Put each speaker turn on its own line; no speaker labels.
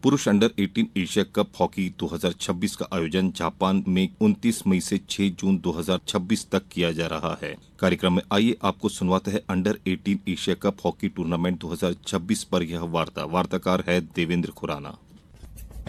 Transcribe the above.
पुरुष under 18 Asia cup hockey 2026 का आयोजन जापान में 29 मई से 6 जून 2026 तक किया जा रहा है। कार्यक्रम में आइए आपको सुनवाते हैं under 18 Asia cup hockey tournament 2026 पर यह वार्ताकार है देवेंद्र खुराना।